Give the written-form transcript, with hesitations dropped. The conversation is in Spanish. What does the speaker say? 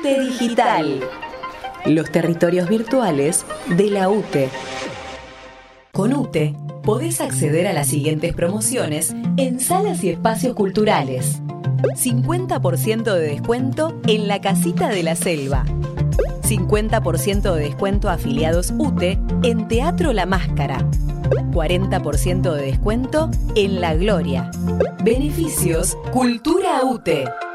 UTE Digital. Los territorios virtuales de la UTE. Con UTE podés acceder a las siguientes promociones en salas y espacios culturales. 50% de descuento en la Casita de la Selva. 50% de descuento a afiliados UTE en Teatro La Máscara. 40% de descuento en La Gloria. Beneficios Cultura UTE.